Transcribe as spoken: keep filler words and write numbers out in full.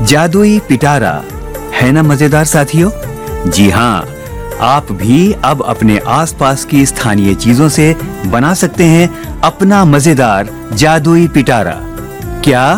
जादुई पिटारा, है ना मजेदार साथियों? जी हाँ, आप भी अब अपने आसपास की स्थानीय चीजों से बना सकते हैं अपना मजेदार जादुई पिटारा। क्या